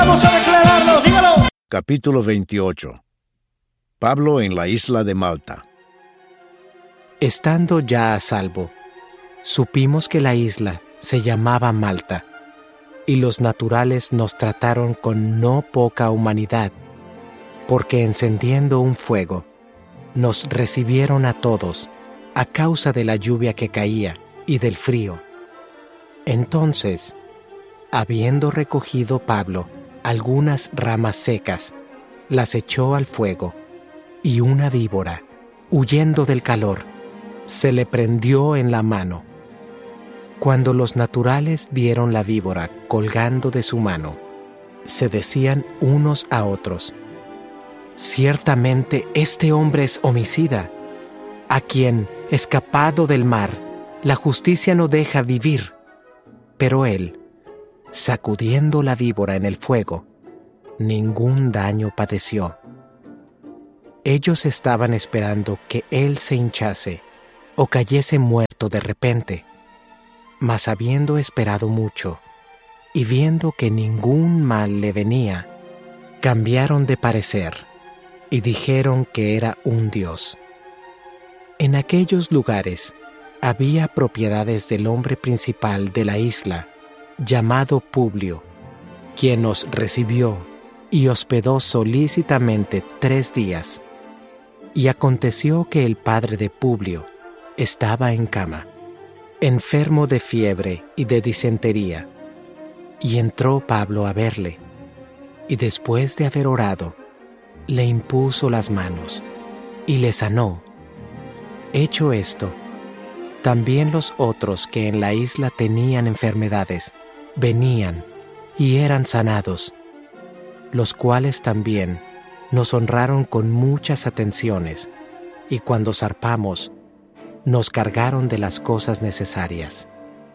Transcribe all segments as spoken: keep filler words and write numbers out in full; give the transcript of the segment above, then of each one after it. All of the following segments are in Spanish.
Vamos a declararlo, dígalo. Capítulo veintiocho. Pablo en la isla de Malta. Estando ya a salvo, supimos que la isla se llamaba Malta, y los naturales nos trataron con no poca humanidad, porque encendiendo un fuego, nos recibieron a todos, a causa de la lluvia que caía y del frío. Entonces, habiendo recogido Pablo algunas ramas secas, las echó al fuego, y una víbora, huyendo del calor, se le prendió en la mano. Cuando los naturales vieron la víbora colgando de su mano, se decían unos a otros: ciertamente este hombre es homicida, a quien, escapado del mar, la justicia no deja vivir. Pero él, sacudiendo la víbora en el fuego, ningún daño padeció. Ellos estaban esperando que él se hinchase o cayese muerto de repente, mas habiendo esperado mucho y viendo que ningún mal le venía, cambiaron de parecer y dijeron que era un dios. En aquellos lugares había propiedades del hombre principal de la isla, llamado Publio, quien nos recibió y hospedó solícitamente tres días. Y aconteció que el padre de Publio estaba en cama, enfermo de fiebre y de disentería, y entró Pablo a verle, y después de haber orado, le impuso las manos, y le sanó. Hecho esto, también los otros que en la isla tenían enfermedades, venían y eran sanados, los cuales también nos honraron con muchas atenciones, y cuando zarpamos, nos cargaron de las cosas necesarias.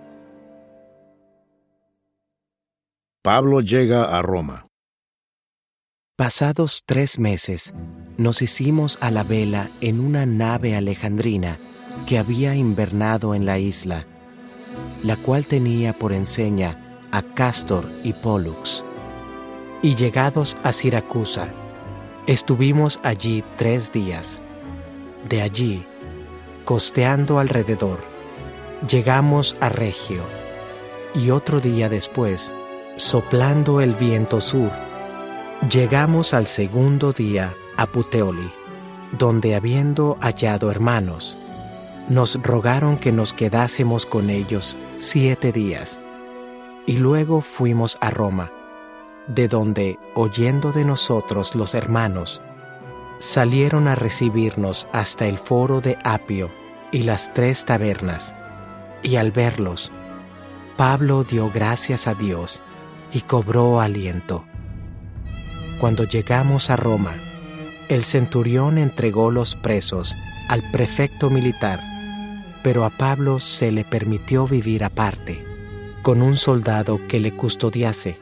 Pablo llega a Roma. Pasados tres meses, nos hicimos a la vela en una nave alejandrina que había invernado en la isla, la cual tenía por enseña a Cástor y Pólux. Y llegados a Siracusa, estuvimos allí tres días. De allí, costeando alrededor, llegamos a Regio, y otro día después, soplando el viento sur, llegamos al segundo día a Puteoli, donde habiendo hallado hermanos, nos rogaron que nos quedásemos con ellos siete días, y luego fuimos a Roma, de donde, oyendo de nosotros los hermanos, salieron a recibirnos hasta el foro de Apio y las tres tabernas, y al verlos, Pablo dio gracias a Dios y cobró aliento. Cuando llegamos a Roma, el centurión entregó los presos al prefecto militar, pero a Pablo se le permitió vivir aparte, con un soldado que le custodiase.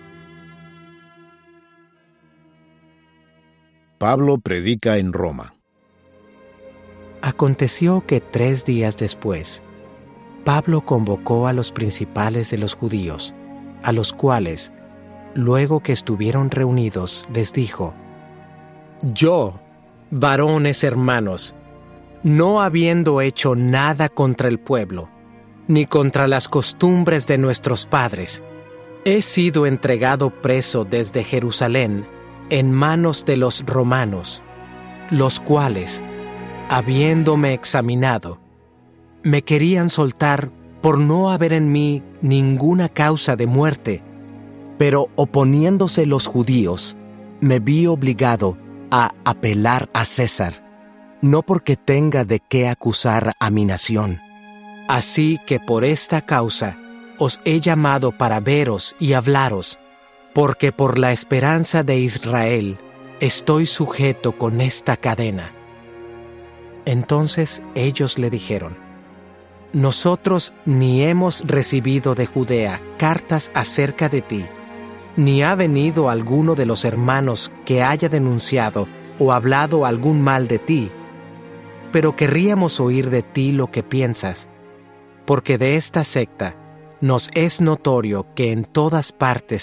Pablo predica en Roma. Aconteció que tres días después, Pablo convocó a los principales de los judíos, a los cuales, luego que estuvieron reunidos, les dijo: Yo, varones hermanos, no habiendo hecho nada contra el pueblo, ni contra las costumbres de nuestros padres, he sido entregado preso desde Jerusalén en manos de los romanos, los cuales, habiéndome examinado, me querían soltar por no haber en mí ninguna causa de muerte, pero oponiéndose los judíos, me vi obligado a apelar a César, no porque tenga de qué acusar a mi nación. Así que por esta causa os he llamado para veros y hablaros, porque por la esperanza de Israel estoy sujeto con esta cadena. Entonces ellos le dijeron: Nosotros ni hemos recibido de Judea cartas acerca de ti, ni ha venido alguno de los hermanos que haya denunciado o hablado algún mal de ti, pero querríamos oír de ti lo que piensas, porque de esta secta nos es notorio que en todas partes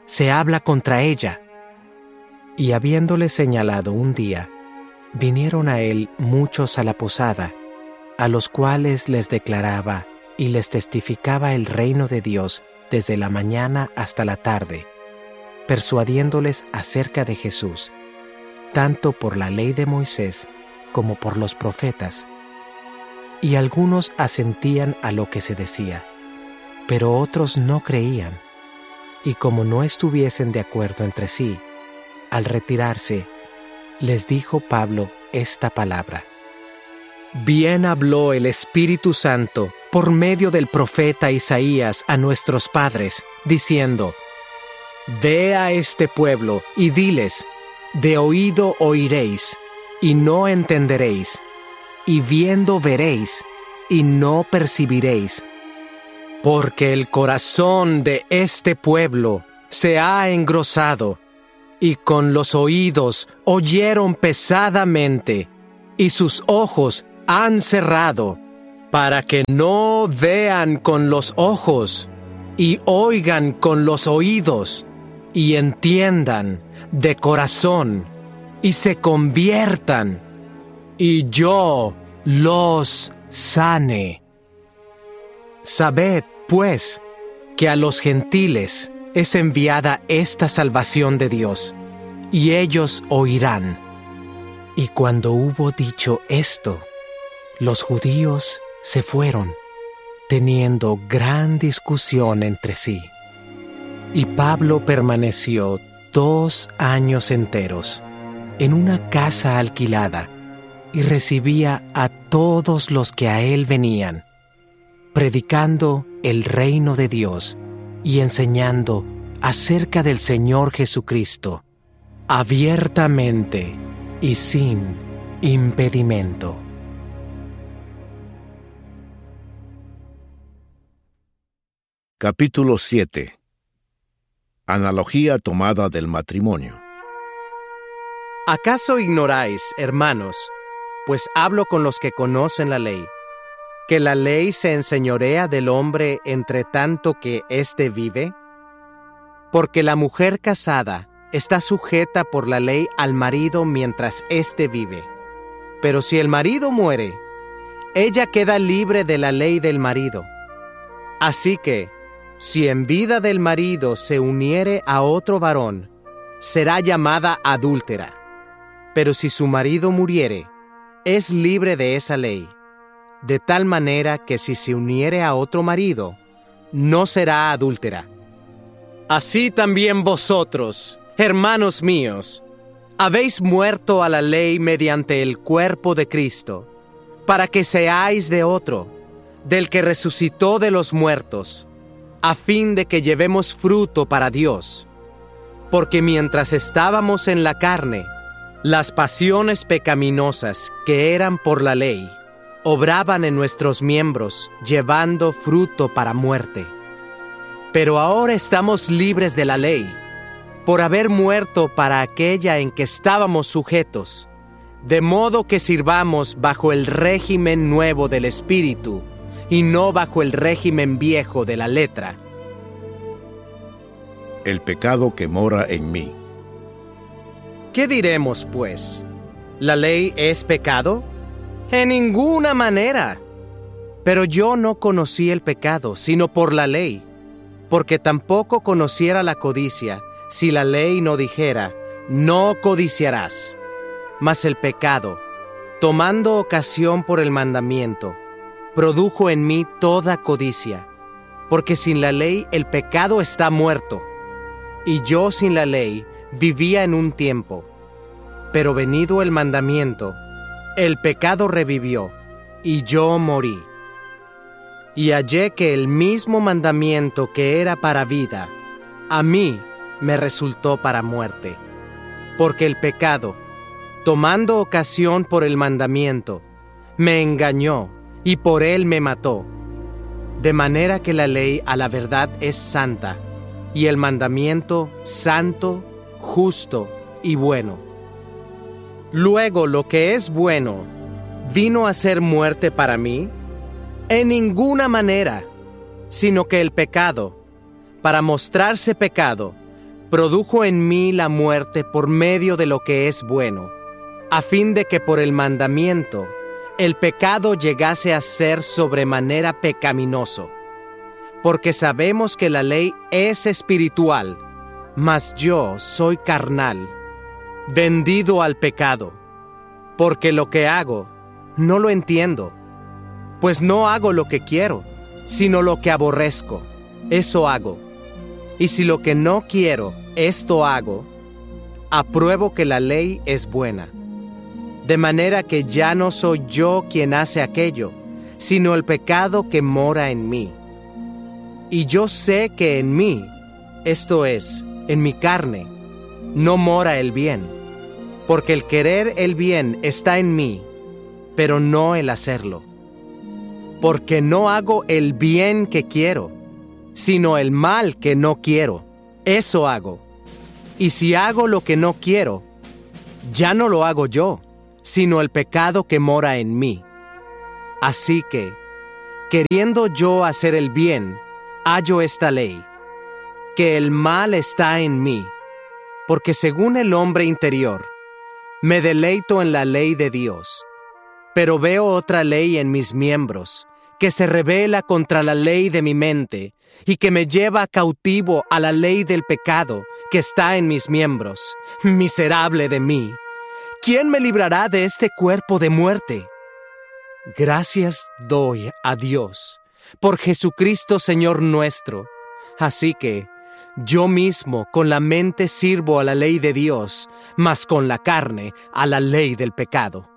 se habla contra ella. Y habiéndole señalado un día, vinieron a él muchos a la posada, a los cuales les declaraba y les testificaba el reino de Dios desde la mañana hasta la tarde, persuadiéndoles acerca de Jesús, tanto por la ley de Moisés como por los profetas. Y algunos asentían a lo que se decía, pero otros no creían. Y como no estuviesen de acuerdo entre sí, al retirarse, les dijo Pablo esta palabra: Bien habló el Espíritu Santo por medio del profeta Isaías a nuestros padres, diciendo: Ve a este pueblo y diles, de oído oiréis, y no entenderéis, y viendo veréis, y no percibiréis. Porque el corazón de este pueblo se ha engrosado, y con los oídos oyeron pesadamente, y sus ojos han cerrado, para que no vean con los ojos, y oigan con los oídos, y entiendan de corazón, y se conviertan, y yo los sane. Sabed, pues, que a los gentiles es enviada esta salvación de Dios, y ellos oirán. Y cuando hubo dicho esto, los judíos se fueron, teniendo gran discusión entre sí. Y Pablo permaneció dos años enteros en una casa alquilada, y recibía a todos los que a él venían, predicando el reino de Dios y enseñando acerca del Señor Jesucristo, abiertamente y sin impedimento. Capítulo siete. Analogía tomada del matrimonio. ¿Acaso ignoráis, hermanos, pues hablo con los que conocen la ley, que la ley se enseñorea del hombre entre tanto que éste vive? Porque la mujer casada está sujeta por la ley al marido mientras éste vive. Pero si el marido muere, ella queda libre de la ley del marido. Así que, si en vida del marido se uniere a otro varón, será llamada adúltera. Pero si su marido muriere, es libre de esa ley, de tal manera que si se uniere a otro marido, no será adúltera. Así también vosotros, hermanos míos, habéis muerto a la ley mediante el cuerpo de Cristo, para que seáis de otro, del que resucitó de los muertos, a fin de que llevemos fruto para Dios. Porque mientras estábamos en la carne, las pasiones pecaminosas que eran por la ley obraban en nuestros miembros, llevando fruto para muerte. Pero ahora estamos libres de la ley, por haber muerto para aquella en que estábamos sujetos, de modo que sirvamos bajo el régimen nuevo del Espíritu, y no bajo el régimen viejo de la letra. El pecado que mora en mí. ¿Qué diremos, pues? ¿La ley es pecado? En ninguna manera. Pero yo no conocí el pecado, sino por la ley, porque tampoco conociera la codicia, si la ley no dijera, no codiciarás. Mas el pecado, tomando ocasión por el mandamiento, produjo en mí toda codicia, porque sin la ley el pecado está muerto, y yo sin la ley vivía en un tiempo. Pero venido el mandamiento, el pecado revivió, y yo morí. Y hallé que el mismo mandamiento que era para vida, a mí me resultó para muerte. Porque el pecado, tomando ocasión por el mandamiento, me engañó, y por él me mató. De manera que la ley a la verdad es santa, y el mandamiento santo, justo y bueno. Luego lo que es bueno, ¿vino a ser muerte para mí? En ninguna manera, sino que el pecado, para mostrarse pecado, produjo en mí la muerte por medio de lo que es bueno, a fin de que por el mandamiento el pecado llegase a ser sobremanera pecaminoso. Porque sabemos que la ley es espiritual, mas yo soy carnal, vendido al pecado. Porque lo que hago, no lo entiendo, pues no hago lo que quiero, sino lo que aborrezco, eso hago. Y si lo que no quiero, esto hago, apruebo que la ley es buena. De manera que ya no soy yo quien hace aquello, sino el pecado que mora en mí. Y yo sé que en mí, esto es, en mi carne, no mora el bien, porque el querer el bien está en mí, pero no el hacerlo. Porque no hago el bien que quiero, sino el mal que no quiero, eso hago. Y si hago lo que no quiero, ya no lo hago yo, sino el pecado que mora en mí. Así que, queriendo yo hacer el bien, hallo esta ley, que el mal está en mí, porque según el hombre interior, me deleito en la ley de Dios, pero veo otra ley en mis miembros, que se rebela contra la ley de mi mente, y que me lleva cautivo a la ley del pecado que está en mis miembros. Miserable de mí, ¿quién me librará de este cuerpo de muerte? Gracias doy a Dios por Jesucristo Señor nuestro. Así que yo mismo con la mente sirvo a la ley de Dios, mas con la carne a la ley del pecado.